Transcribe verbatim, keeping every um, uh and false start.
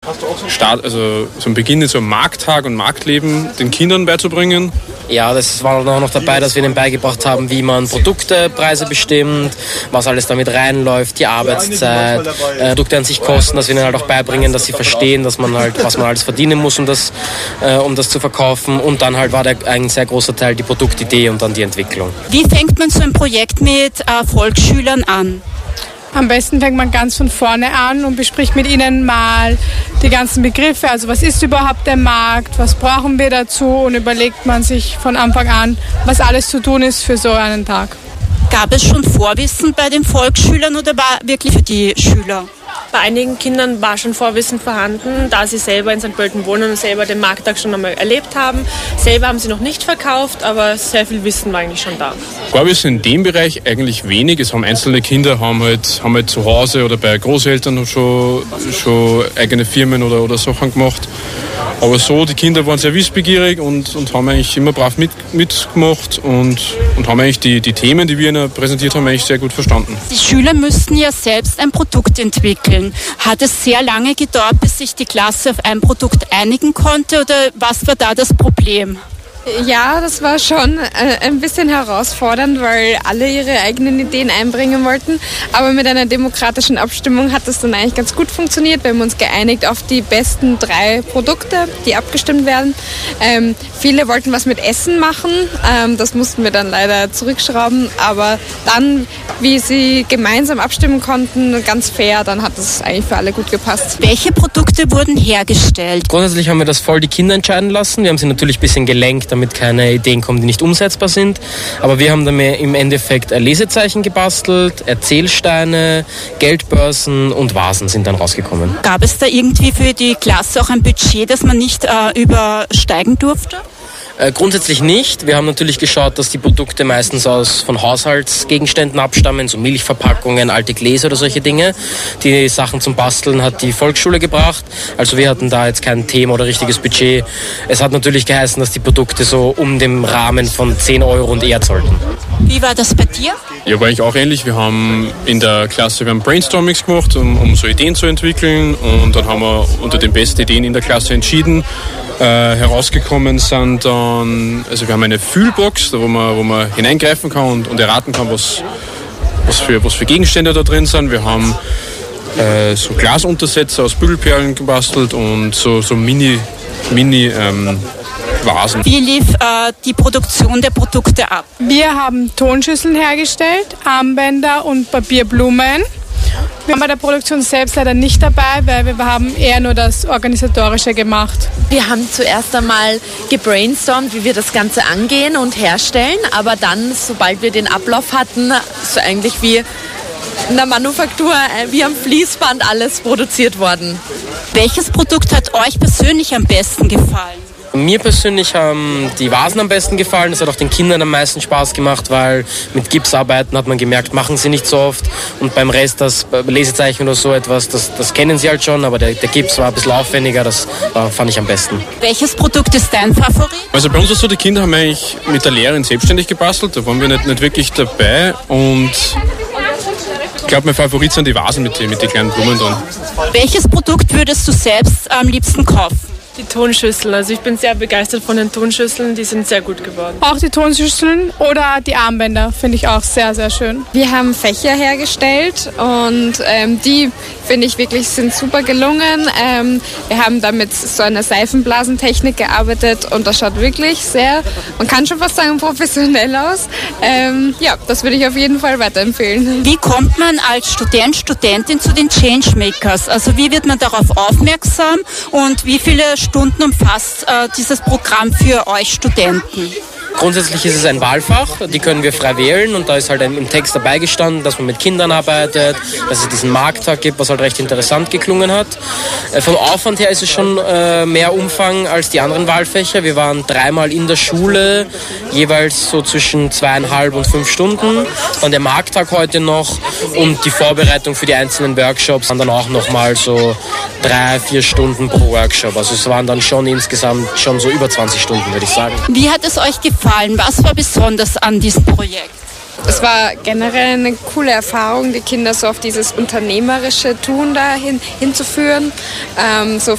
Start, also zum Beginn so Markttag und Marktleben den Kindern beizubringen. Ja, das war auch noch dabei, dass wir ihnen beigebracht haben, wie man Produktepreise bestimmt, was alles damit reinläuft, die Arbeitszeit, äh, Produkte an sich kosten, dass wir ihnen halt auch beibringen, dass sie verstehen, dass man halt, was man alles verdienen muss, um das, äh, um das zu verkaufen. Und dann halt war der, ein sehr großer Teil die Produktidee und dann die Entwicklung. Wie fängt man so ein Projekt mit äh, Volksschülern an? Am besten fängt man ganz von vorne an und bespricht mit ihnen mal die ganzen Begriffe. Also was ist überhaupt der Markt, was brauchen wir dazu und überlegt man sich von Anfang an, was alles zu tun ist für so einen Tag. Gab es schon Vorwissen bei den Volksschülern oder war wirklich für die Schüler? Bei einigen Kindern war schon Vorwissen vorhanden, da sie selber in Sankt Pölten wohnen und selber den Markttag schon einmal erlebt haben. Selber haben sie noch nicht verkauft, aber sehr viel Wissen war eigentlich schon da. Vorwissen in dem Bereich eigentlich wenig. Es haben einzelne Kinder haben halt, haben halt zu Hause oder bei Großeltern schon, schon eigene Firmen oder, oder Sachen gemacht. Aber so, die Kinder waren sehr wissbegierig und, und haben eigentlich immer brav mit, mitgemacht und, und haben eigentlich die, die Themen, die wir ihnen präsentiert haben, eigentlich sehr gut verstanden. Die Schüler müssten ja selbst ein Produkt entwickeln. Hat es sehr lange gedauert, bis sich die Klasse auf ein Produkt einigen konnte oder was war da das Problem? Ja, das war schon äh, ein bisschen herausfordernd, weil alle ihre eigenen Ideen einbringen wollten. Aber mit einer demokratischen Abstimmung hat das dann eigentlich ganz gut funktioniert. Wir haben uns geeinigt auf die besten drei Produkte, die abgestimmt werden. Ähm, viele wollten was mit Essen machen. Ähm, das mussten wir dann leider zurückschrauben. Aber dann, wie sie gemeinsam abstimmen konnten, ganz fair, dann hat das eigentlich für alle gut gepasst. Welche Produkte wurden hergestellt? Grundsätzlich haben wir das voll die Kinder entscheiden lassen. Wir haben sie natürlich ein bisschen gelenkt, damit keine Ideen kommen, die nicht umsetzbar sind. Aber wir haben dann im Endeffekt Lesezeichen gebastelt, Erzählsteine, Geldbörsen und Vasen sind dann rausgekommen. Gab es da irgendwie für die Klasse auch ein Budget, das man nicht äh, übersteigen durfte? Äh, grundsätzlich nicht. Wir haben natürlich geschaut, dass die Produkte meistens aus von Haushaltsgegenständen abstammen, so Milchverpackungen, alte Gläser oder solche Dinge. Die Sachen zum Basteln hat die Volksschule gebracht. Also wir hatten da jetzt kein Thema oder richtiges Budget. Es hat natürlich geheißen, dass die Produkte so um den Rahmen von zehn Euro und eher sollten. Wie war das bei dir? Ja, war eigentlich auch ähnlich. Wir haben in der Klasse wir haben Brainstormings gemacht, um, um so Ideen zu entwickeln. Und dann haben wir unter den besten Ideen in der Klasse entschieden. Äh, herausgekommen sind dann, also wir haben eine Fühlbox, wo man, wo man hineingreifen kann und, und erraten kann, was, was, für, was für Gegenstände da drin sind. Wir haben äh, so Glasuntersetzer aus Bügelperlen gebastelt und so, so Mini, Mini ähm, Vasen. Wie lief äh, die Produktion der Produkte ab? Wir haben Tonschüsseln hergestellt, Armbänder und Papierblumen. Wir waren bei der Produktion selbst leider nicht dabei, weil wir haben eher nur das Organisatorische gemacht. Wir haben zuerst einmal gebrainstormt, wie wir das Ganze angehen und herstellen, aber dann, sobald wir den Ablauf hatten, so eigentlich wie in der Manufaktur, wie am Fließband alles produziert worden. Welches Produkt hat euch persönlich am besten gefallen? Mir persönlich haben die Vasen am besten gefallen. Das hat auch den Kindern am meisten Spaß gemacht, weil mit Gipsarbeiten hat man gemerkt, machen sie nicht so oft. Und beim Rest, das Lesezeichen oder so etwas, das, das kennen sie halt schon, aber der, der Gips war ein bisschen aufwendiger, das war, fand ich am besten. Welches Produkt ist dein Favorit? Also bei uns ist so, die Kinder haben eigentlich mit der Lehrerin selbstständig gebastelt, da waren wir nicht, nicht wirklich dabei und ich glaube, mein Favorit sind die Vasen mit, mit den kleinen Blumen drin. Welches Produkt würdest du selbst am liebsten kaufen? Die Tonschüsseln, also ich bin sehr begeistert von den Tonschüsseln, die sind sehr gut geworden. Auch die Tonschüsseln oder die Armbänder finde ich auch sehr, sehr schön. Wir haben Fächer hergestellt und ähm, die, finde ich, wirklich sind super gelungen. Ähm, wir haben da mit so einer Seifenblasentechnik gearbeitet und das schaut wirklich sehr, man kann schon fast sagen, professionell aus. Ähm, ja, das würde ich auf jeden Fall weiterempfehlen. Wie kommt man als Student, Studentin zu den Changemakers? Also wie wird man darauf aufmerksam und wie viele Stunden umfasst äh, dieses Programm für euch Studenten? Grundsätzlich ist es ein Wahlfach, die können wir frei wählen und da ist halt im Text dabei gestanden, dass man mit Kindern arbeitet, dass es diesen Markttag gibt, was halt recht interessant geklungen hat. Äh, vom Aufwand her ist es schon äh, mehr Umfang als die anderen Wahlfächer. Wir waren dreimal in der Schule, jeweils so zwischen zweieinhalb und fünf Stunden. Dann der Markttag heute noch und die Vorbereitung für die einzelnen Workshops waren dann auch nochmal so drei, vier Stunden pro Workshop. Also es waren dann schon insgesamt schon so über zwanzig Stunden, würde ich sagen. Wie hat es euch gefallen? Was war besonders an diesem Projekt? Es war generell eine coole Erfahrung, die Kinder so auf dieses unternehmerische Tun dahin hinzuführen, ähm, so